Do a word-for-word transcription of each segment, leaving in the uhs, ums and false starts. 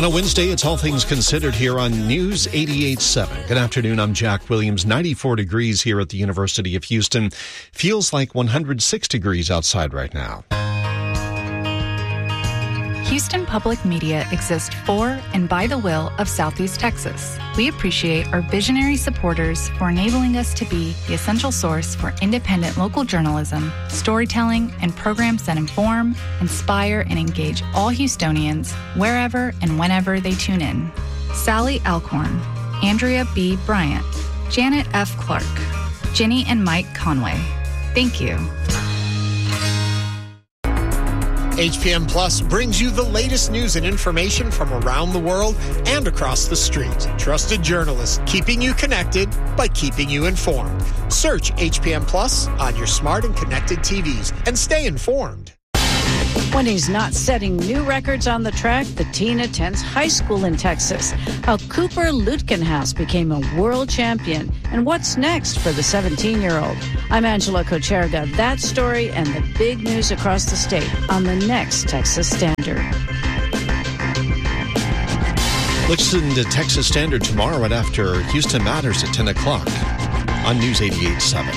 On a Wednesday, it's All Things Considered here on News eighty-eight point seven. Good afternoon, I'm Jack Williams. ninety-four degrees here at the University of Houston. Feels like one hundred six degrees outside right now. Houston Public Media exists for and by the will of Southeast Texas. We appreciate our visionary supporters for enabling us to be the essential source for independent local journalism, storytelling, and programs that inform, inspire, and engage all Houstonians wherever and whenever they tune in. Sally Alcorn, Andrea B. Bryant, Janet F. Clark, Jenny and Mike Conway. Thank you. H P M Plus brings you the latest news and information from around the world and across the street. Trusted journalists keeping you connected by keeping you informed. Search H P M Plus on your smart and connected T Vs and stay informed. When he's not setting new records on the track, the teen attends high school in Texas. How Cooper Lutkenhaus became a world champion, and what's next for the seventeen-year-old. I'm Angela Kocherga. That story and the big news across the state on the next Texas Standard. Listen to Texas Standard tomorrow right after Houston Matters at ten o'clock on News eighty-eight point seven.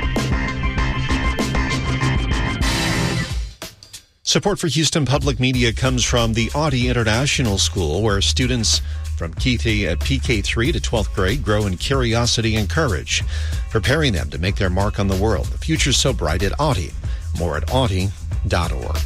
Support for Houston Public Media comes from the Audi International School, where students from P K three to twelfth grade grow in curiosity and courage, preparing them to make their mark on the world. The future's so bright at Audi. More at audi dot org.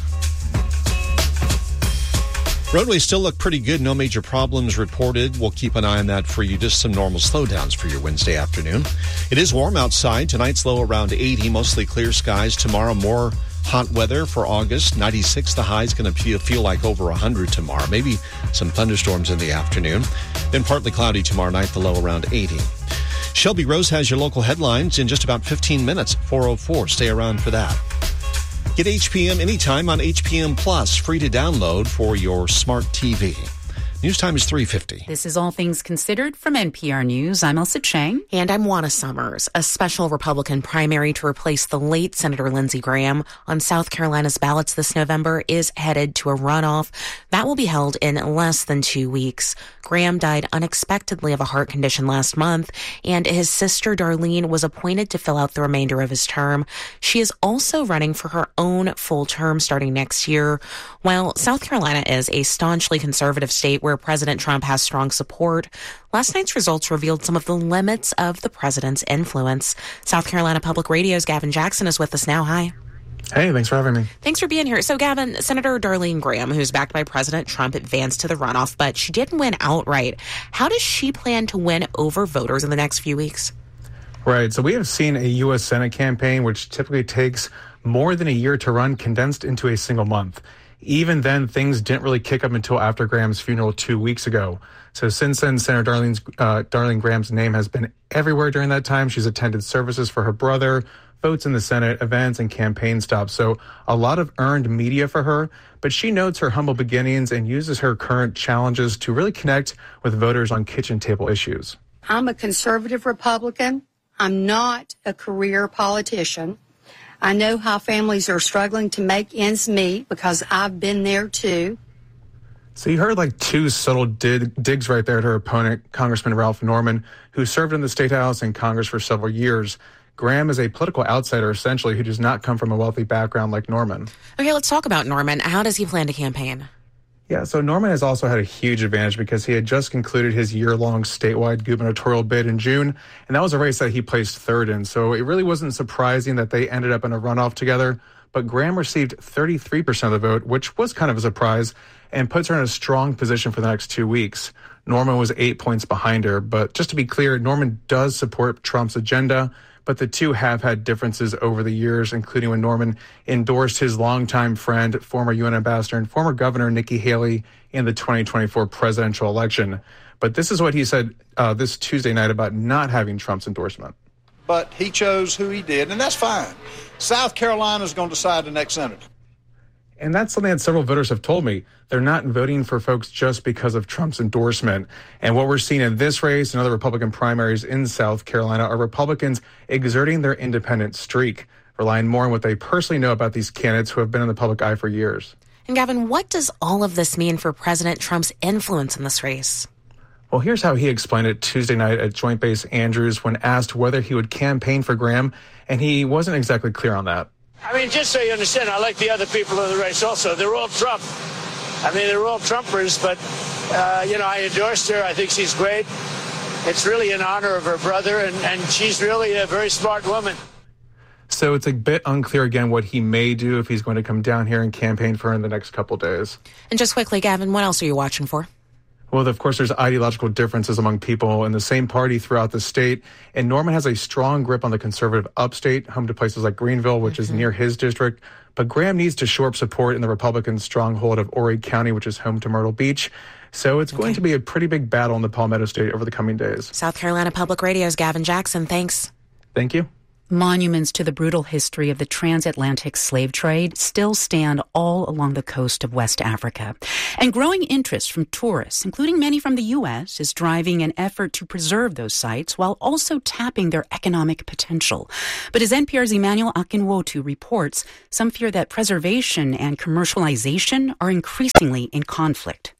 Roadways still look pretty good. No major problems reported. We'll keep an eye on that for you. Just some normal slowdowns for your Wednesday afternoon. It is warm outside. Tonight's low around eighty, mostly clear skies. Tomorrow, more hot weather for August. ninety-six, the high is going to feel like over one hundred tomorrow. Maybe some thunderstorms in the afternoon. Then partly cloudy tomorrow night, the low around eighty. Shelby Rose has your local headlines in just about fifteen minutes, four oh four. Stay around for that. Get H P M anytime on H P M Plus, free to download for your smart T V. News time is three fifty. This is All Things Considered from N P R News. I'm Elsa Chang. And I'm Juana Summers. A special Republican primary to replace the late Senator Lindsey Graham on South Carolina's ballots this November is headed to a runoff. That will be held in less than two weeks. Graham died unexpectedly of a heart condition last month, and his sister Darlene was appointed to fill out the remainder of his term. She is also running for her own full term starting next year. While South Carolina is a staunchly conservative state where President Trump has strong support, last night's results revealed some of the limits of the president's influence. South Carolina Public Radio's Gavin Jackson is with us now. Hi. Hey, thanks for having me. Thanks for being here. So, Gavin, Senator Darlene Graham, who's backed by President Trump, advanced to the runoff, but she didn't win outright. How does she plan to win over voters in the next few weeks? Right. So we have seen a U S Senate campaign, which typically takes more than a year to run, condensed into a single month. Even then, things didn't really kick up until after Graham's funeral two weeks ago. So since then, Senator Darlene's, uh, Darlene Graham's name has been everywhere during that time. She's attended services for her brother, votes in the Senate, events, and campaign stops. So a lot of earned media for her, but she notes her humble beginnings and uses her current challenges to really connect with voters on kitchen table issues. I'm a conservative Republican. I'm not a career politician. I know how families are struggling to make ends meet because I've been there too. So you heard like two subtle dig- digs right there at her opponent, Congressman Ralph Norman, who served in the State House and Congress for several years. Graham is a political outsider, essentially, who does not come from a wealthy background like Norman. Okay, let's talk about Norman. How does he plan to campaign? Yeah, so Norman has also had a huge advantage because he had just concluded his year-long statewide gubernatorial bid in June, and that was a race that he placed third in. So it really wasn't surprising that they ended up in a runoff together. But Graham received thirty-three percent of the vote, which was kind of a surprise, and puts her in a strong position for the next two weeks. Norman was eight points behind her. But just to be clear, Norman does support Trump's agenda, but the two have had differences over the years, including when Norman endorsed his longtime friend, former U N ambassador and former governor Nikki Haley in the twenty twenty-four presidential election. But this is what he said uh, this Tuesday night about not having Trump's endorsement. But he chose who he did, and that's fine. South Carolina is going to decide the next senator. And that's something that several voters have told me. They're not voting for folks just because of Trump's endorsement. And what we're seeing in this race and other Republican primaries in South Carolina are Republicans exerting their independent streak, relying more on what they personally know about these candidates who have been in the public eye for years. And Gavin, what does all of this mean for President Trump's influence in this race? Well, here's how he explained it Tuesday night at Joint Base Andrews when asked whether he would campaign for Graham, and he wasn't exactly clear on that. I mean, just so you understand, I like the other people in the race also. They're all Trump. I mean, they're all Trumpers, but, uh, you know, I endorsed her. I think she's great. It's really in honor of her brother, and, and she's really a very smart woman. So it's a bit unclear, again, what he may do if he's going to come down here and campaign for her in the next couple days. And just quickly, Gavin, what else are you watching for? Well, of course, there's ideological differences among people in the same party throughout the state. And Norman has a strong grip on the conservative upstate, home to places like Greenville, which mm-hmm. is near his district. But Graham needs to shore up support in the Republican stronghold of Horry County, which is home to Myrtle Beach. So it's okay. going to be a pretty big battle in the Palmetto State over the coming days. South Carolina Public Radio's Gavin Jackson. Thanks. Thank you. Monuments to the brutal history of the transatlantic slave trade still stand all along the coast of West Africa. And growing interest from tourists, including many from the U S, is driving an effort to preserve those sites while also tapping their economic potential. But as N P R's Emmanuel Akinwotu reports, some fear that preservation and commercialization are increasingly in conflict.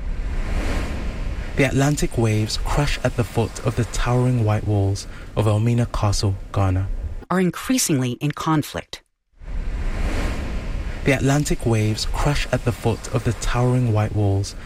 The Atlantic waves crash at the foot of the towering white walls of Elmina Castle, Ghana. Are increasingly in conflict. The Atlantic waves crash at the foot of the towering white walls